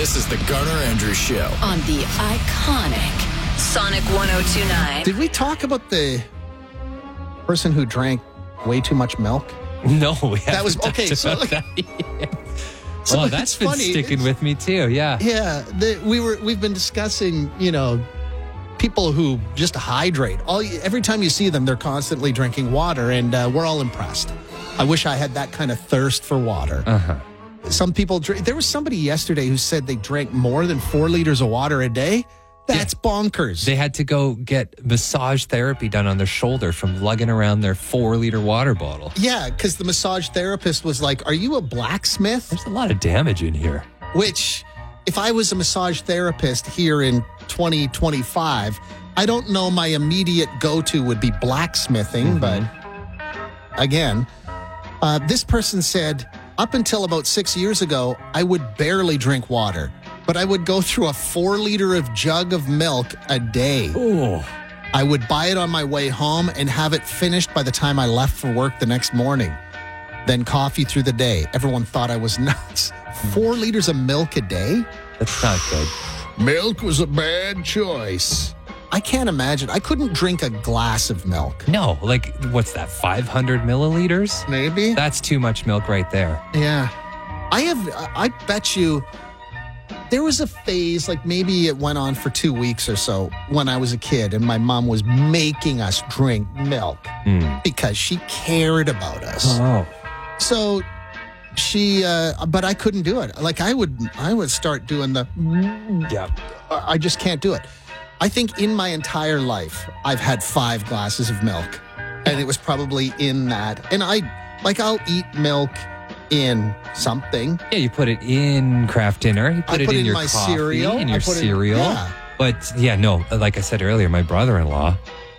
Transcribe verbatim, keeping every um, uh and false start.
This is the Garner Andrews Show on the iconic Sonic one oh two point nine. Did we talk about the person who drank way too much milk? No, we That was okay. So, like, that. so well, that's it's been funny. sticking with me too. Yeah, Yeah, the, we were we've been discussing, you know, people who just hydrate. All every time you see them, they're constantly drinking water, and uh, we're all impressed. I wish I had that kind of thirst for water. Uh huh. Some people drink. There was somebody yesterday who said they drank more than four liters of water a day. That's yeah. bonkers. They had to go get massage therapy done on their shoulder from lugging around their four liter water bottle. Yeah, because the massage therapist was like, "Are you a blacksmith?" There's a lot of damage in here. Which, if I was a massage therapist here in twenty twenty-five, I don't know my immediate go-to would be blacksmithing, mm-hmm. but again, uh, this person said, up until about six years ago, I would barely drink water, but I would go through a four liter of jug of milk a day. Oh. I would buy it on my way home and have it finished by the time I left for work the next morning. Then coffee through the day. Everyone thought I was nuts. Four liters of milk a day? That's not good. Milk was a bad choice. I can't imagine. I couldn't drink a glass of milk. No, like, what's that, five hundred milliliters? Maybe. That's too much milk right there. Yeah. I have, I bet you, there was a phase, like maybe it went on for two weeks or so when I was a kid and my mom was making us drink milk mm. because she cared about us. Oh. So she, uh, but I couldn't do it. Like I would, I would start doing the, yeah. I just can't do it. I think in my entire life, I've had five glasses of milk, and it was probably in that. And I, like, I'll eat milk in something. Yeah, you put it in Kraft Dinner. You put I it put in it in your my coffee, cereal. in I your put it- cereal. yeah. But yeah, no, like I said earlier, my brother-in-law,